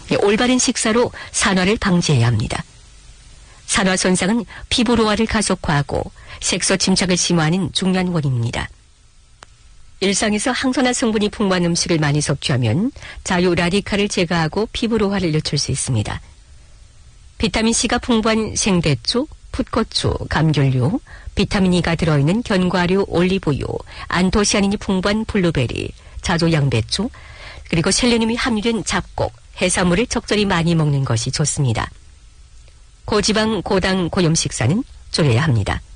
올바른 식사로 산화를 방지해야 합니다. 산화 손상은 피부 노화를 가속화하고 색소 침착을 심화하는 중요한 원인입니다. 일상에서 항산화 성분이 풍부한 음식을 많이 섭취하면 자유 라디칼을 제거하고 피부 노화를 늦출 수 있습니다. 비타민C가 풍부한 생대추, 풋고추, 감귤류, 비타민 E가 들어있는 견과류, 올리브유, 안토시아닌이 풍부한 블루베리, 자조 양배추, 그리고 셀레늄이 함유된 잡곡, 해산물을 적절히 많이 먹는 것이 좋습니다. 고지방, 고당, 고염 식사는 줄여야 합니다.